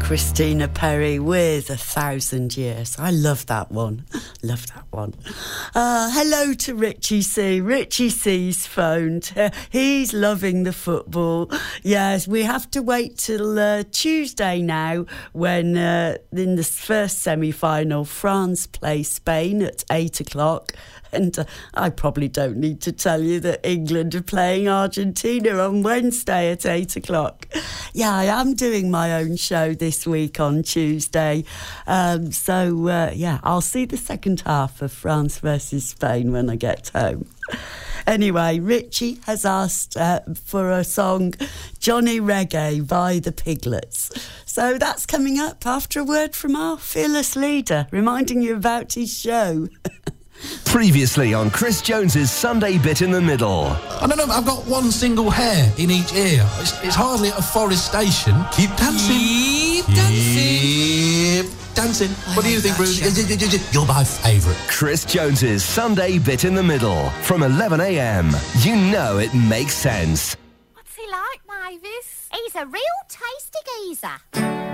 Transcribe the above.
Christina Perri with 1,000 Years. I love that one. Love that one. Hello to Richie C. Richie C's phoned. He's loving the football. Yes, we have to wait till Tuesday now when in the first semi-final France play Spain at 8 o'clock. And I probably don't need to tell you that England are playing Argentina on Wednesday at 8 o'clock. Yeah, I am doing my own show this week on Tuesday. I'll see the second half of France versus Spain when I get home. Anyway, Richie has asked for a song, Johnny Reggae by the Piglets. So that's coming up after a word from our fearless leader, reminding you about his show. Previously on Chris Jones's Sunday Bit in the Middle. I don't know, I've got one single hair in each ear. It's hardly at a forest station. Keep dancing. Keep dancing. Keep dancing. What do you think, Bruce? You're my favourite. Chris Jones's Sunday Bit in the Middle from 11 a.m. You know it makes sense. What's he like, Mavis? He's a real tasty geezer.